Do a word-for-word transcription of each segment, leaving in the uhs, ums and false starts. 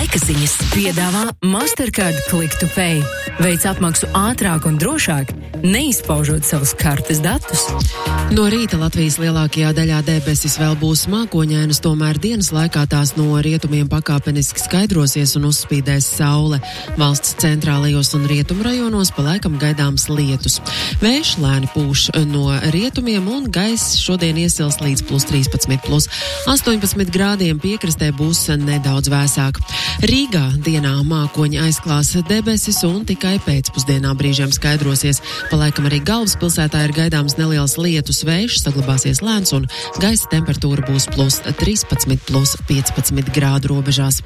Laika ziņas piedāvā Mastercard Click to Pay. Veic apmaksu ātrāk un drošāk, neizpaužot savus kartes datus. No rīta Latvijas lielākajā daļā debesis vēl būs mākoņainas, tomēr dienas laikā tās no rietumiem pakāpeniski skaidrosies un uzspīdēs saule. Valsts centrālajos un rietumu rajonos palaikam gaidāms lietus. Vējš lēni pūš no rietumiem un gaiss šodien iesils līdz plus trīspadsmit, plus astoņpadsmit grādiem, piekrastē būs nedaudz vēsāk. Rīgā dienā mākoņi aizklās debesis un tikai pēcpusdienā brīžiem skaidrosies. Palaikam arī galvaspilsētā ir gaidāms neliels lietus, vējš saglabāsies lēns un gaisa temperatūra būs plus trīspadsmit, plus piecpadsmit grādu robežās.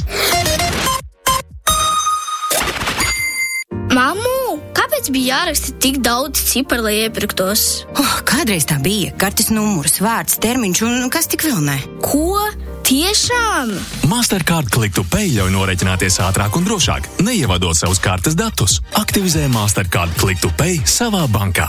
Mammu, kāpēc bija jāraksta tik daudz ciparu, lai iepirktos? Oh, kādreiz tā bija. Kartes numurs, vārds, termiņš un kas tik vēl ne. Ko? Tiešām? Mastercard Click to Pay ļauj norēķināties ātrāk un drošāk, neievadot savus kartes datus. Aktivizē Mastercard Click to Pay savā bankā.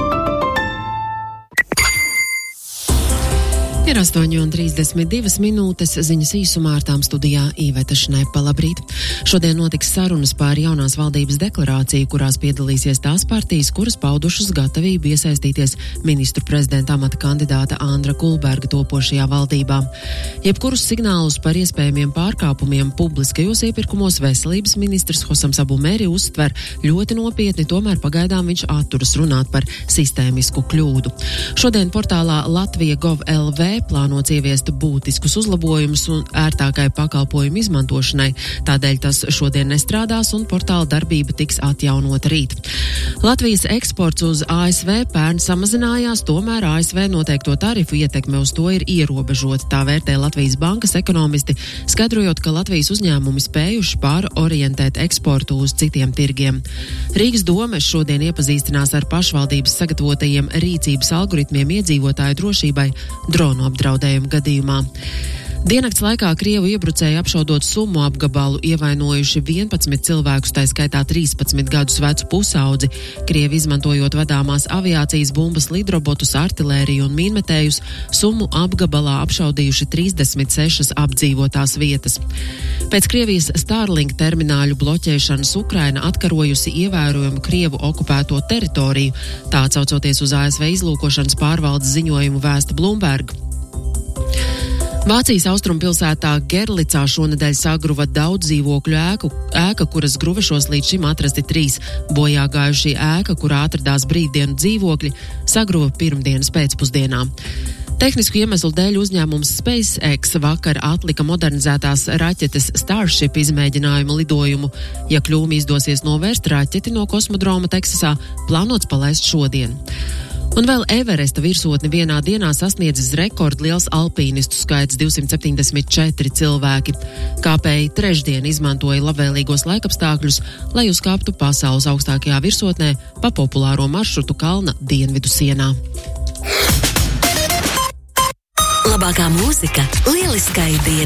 Ir astoņi un trīsdesmit divas minūtes, ziņas īsumā ar tām studijā Īveta Šnepa. Labrīt! Šodien notiks sarunas par jaunās valdības deklarāciju, kurās piedalīsies tās partijas, kuras paudušas gatavību iesaistīties ministru prezidenta amata kandidāta Andra Kulberga topošajā valdībā. Jebkurus signālus par iespējamiem pārkāpumiem publiskajos iepirkumos veselības ministrs Hosams Abu Meri uztver ļoti nopietni, tomēr pagaidām viņš atturas runāt par sistēmisku kļūdu. Šodien portālā Latvija gov el vē plānots ieviest būtiskus uzlabojumus un ērtākai pakalpojumu izmantošanai, tādēļ tas šodien nestrādās un portāla darbība tiks atjaunota rīt. Latvijas eksports uz A S V pērn samazinājās, tomēr A S V noteikto tarifu ietekme uz to ir ierobežota, tā vērtē Latvijas bankas ekonomisti, skaidrojot, ka Latvijas uzņēmumi spējuši pārorientēt eksportu uz citiem tirgiem. Rīgas dome šodien iepazīstinās ar pašvaldības sagatavotajiem rīcības algoritmiem iedzīvotāju drošībai dronu apdraudējumu gadījumā. Diennakts laikā Krievu iebrucēji apšaudot Sumu apgabalu ievainojuši vienpadsmit cilvēkus, tā skaitā trīspadsmit gadus vecu pusaudzi. Krievi izmantojot vadāmās aviācijas bumbas, lidrobotus, artilēriju un mīnmetējus, Sumu apgabalā apšaudījuši trīsdesmit sešas apdzīvotās vietas. Pēc Krievijas Starlink termināļu bloķēšanas Ukraina atkarojusi ievērojumu Krievu okupēto teritoriju, tā atsaucoties uz A S V izlūkošanas pārvaldes ziņojumu vēsta Bloomberg. Vācijas austrumpilsētā Gerlicā šonedēļ sagruva daudz dzīvokļu ēku, ēka, kuras gruvešos līdz šim atrasti trīs. Bojā gājušī ēka, kurā atradās brīvdienu dzīvokļi, sagruva pirmdienas pēcpusdienā. Tehnisku iemeslu dēļ uzņēmums SpaceX vakar atlika modernizētās raķetes Starship izmēģinājumu lidojumu. Ja kļūmi izdosies novērst, raķeti no kosmodroma Teksasā plānots palaist šodien. Un vēl Everesta virsotni vienā dienā sasniedzis rekordliels alpīnistu skaits divsimt septiņdesmit četri cilvēki. Kāpēji trešdien izmantoja labvēlīgos laikapstākļus, lai uzkāptu pasaules augstākajā virsotnē pa populāro maršrutu kalna dienvidu sienā. Labākā mūzika lieliskai dienai.